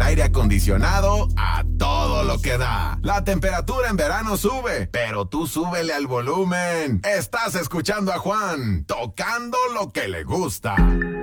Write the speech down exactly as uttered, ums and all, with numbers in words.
aire acondicionado a todo lo que da. La temperatura en verano sube, pero tú súbele al volumen. Estás escuchando a Juan, tocando lo que le gusta.